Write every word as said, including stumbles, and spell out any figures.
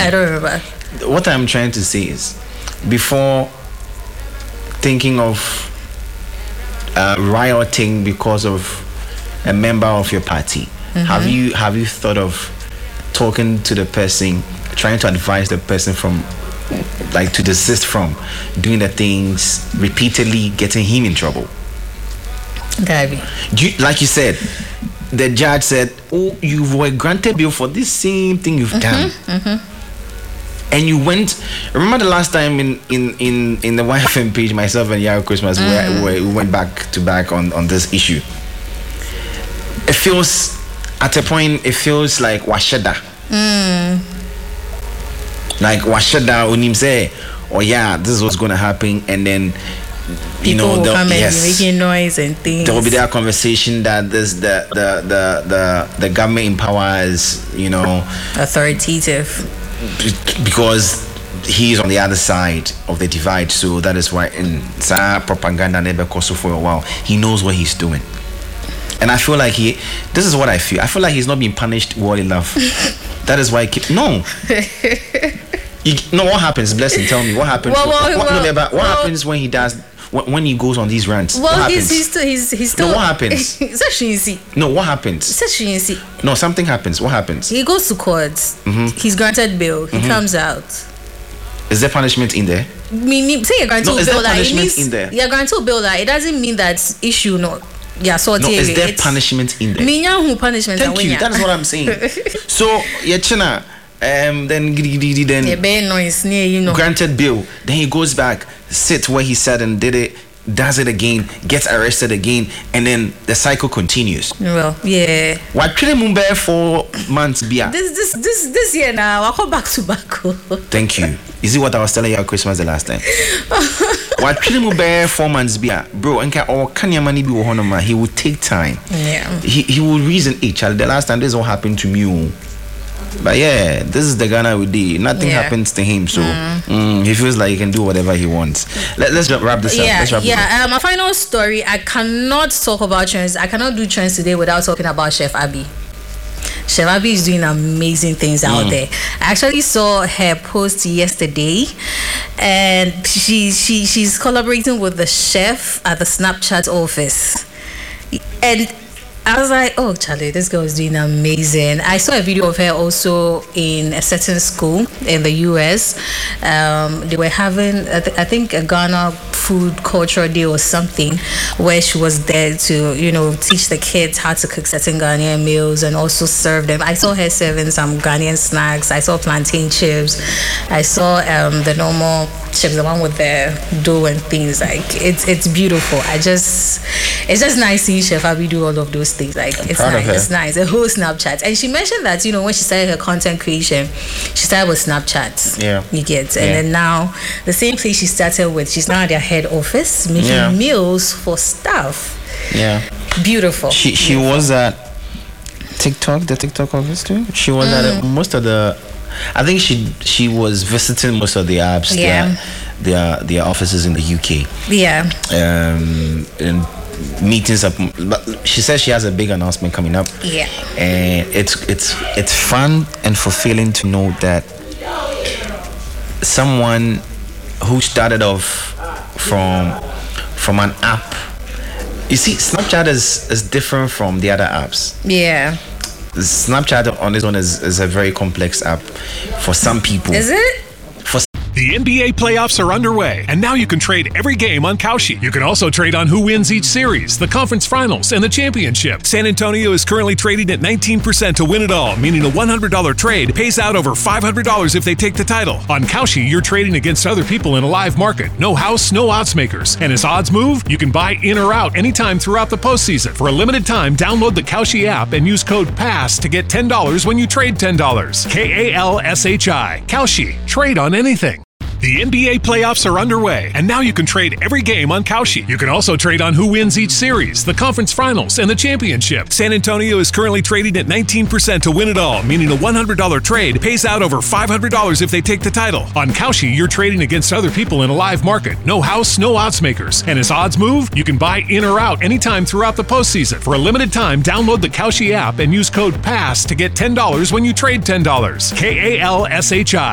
I don't remember. What I'm trying to say is, before thinking of uh, rioting because of a member of your party, mm-hmm. have you have you thought of talking to the person, trying to advise the person from, like, to desist from doing the things, repeatedly getting him in trouble? Gabby, you, like you said, the judge said, "Oh, you were granted bail for this same thing you've mm-hmm, done." Mm-hmm. And you went. Remember the last time in in in, in the Y F M page, myself and Yaro Christmas, mm. where, where we went back to back on, on this issue. It feels, at a point, it feels like washeda. Mm. Like washeda, when him say, "Oh yeah, this is what's going to happen," and then you people know, will come yes, and making noise and things. There will be that conversation that this the the the the, the government in power is, you know, authoritative. Because he's on the other side of the divide, so that is why in sa propaganda never cost for a while. He knows what he's doing, and I feel like he. This is what I feel. I feel like he's not being punished well enough. That is why he keep no. You, no, what happens? Blessing, tell me what happens. Well, well, what, what, well, no, what well, happens when he does? When, when he goes on these rants? Well, what he's, happens? he's still he's he's still. No, what happens? It's actually easy. No, what happens? It's actually easy. No, something happens. What happens? He goes to court. Mm-hmm. He's granted bail. He mm-hmm. comes out. Is there punishment in there? Meaning, say you're granted no, is bail. there punishment that, it means in there? You're granted bail. That it doesn't mean that issue no. Yeah, so no, is there punishment in there? Minyahu punishment. Thank you. That is what I'm saying. So, Yechina, um, then then yeah, noise near you know. Granted bail. Then he goes back, sits where he said and did it. Does it again, gets arrested again, and then the cycle continues. Well, yeah. What treated Mumbai for months, Bia? This, this, this, this year now, I'll go back to back. Thank you. You see what I was telling you at Christmas the last time? What treated Mumbai for months, Bia, bro? And or can your money be one he will take time. Yeah. He he will reason each. The last time this all happened to me. But yeah, this is the Ghana we did. Nothing yeah. happens to him, so mm. Mm, he feels like he can do whatever he wants. Let, let's wrap this yeah, up. Let's wrap yeah, this up. Um, a final story. I cannot talk about trends. I cannot do trends today without talking about Chef Abby. Chef Abby is doing amazing things mm. out there. I actually saw her post yesterday, and she she she's collaborating with the chef at the Snapchat office, and I was like, oh, Charlie, this girl is doing amazing. I saw a video of her also in a certain school in the U S. Um, they were having, I, th- I think, a Ghana food culture day or something, where she was there to, you know, teach the kids how to cook certain Ghanaian meals and also serve them. I saw her serving some Ghanaian snacks. I saw plantain chips. I saw um, the normal chips, the one with the dough and things. Like, it's it's beautiful. I just, it's just nice seeing Chef Abby do all of those things. Like, I'm it's nice. It's nice. A whole Snapchat. And she mentioned that, you know, when she started her content creation, she started with Snapchat. Yeah. You get. And yeah. then now, the same place she started with, she's now at their head office making yeah. meals for staff. Yeah. Beautiful. She she Beautiful. was at TikTok, the TikTok office too. She was mm. at most of the. I think she she was visiting most of the apps. Yeah. Their, their their offices in the U K. Yeah. Um. And meetings up. But she says she has a big announcement coming up. Yeah. And it's it's it's fun and fulfilling to know that someone who started off from from an app. You see, Snapchat is, is different from the other apps. Yeah. Snapchat on this one is, is a very complex app for some people. Is it? For The N B A playoffs are underway, and now you can trade every game on Kalshi. You can also trade on who wins each series, the conference finals, and the championship. San Antonio is currently trading at nineteen percent to win it all, meaning a one hundred dollars trade pays out over five hundred dollars if they take the title. On Kalshi, you're trading against other people in a live market. No house, no odds makers. And as odds move, you can buy in or out anytime throughout the postseason. For a limited time, download the Kalshi app and use code PASS to get ten dollars when you trade ten dollars. K A L S H I. Kalshi. Trade on anything. The N B A playoffs are underway, and now you can trade every game on Kalshi. You can also trade on who wins each series, the conference finals, and the championship. San Antonio is currently trading at nineteen percent to win it all, meaning a one hundred dollars trade pays out over five hundred dollars if they take the title. On Kalshi, you're trading against other people in a live market. No house, no odds makers. And as odds move, you can buy in or out anytime throughout the postseason. For a limited time, download the Kalshi app and use code PASS to get ten dollars when you trade ten dollars. K A L S H I.